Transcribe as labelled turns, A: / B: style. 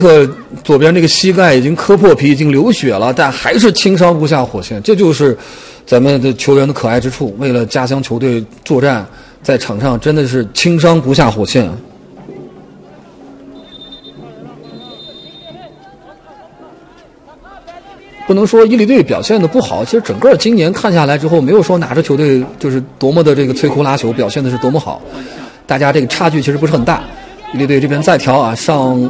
A: 左边这个膝盖已经磕破皮，已经流血了，但还是轻伤不下火线。这就是咱们的球员的可爱之处。为了家乡球队作战，在场上真的是轻伤不下火线。不能说伊犁队表现的不好，其实整个今年看下来之后，没有说哪支球队就是多么的这个摧枯拉朽，表现的是多么好，大家这个差距其实不是很大。伊犁队这边再调啊，上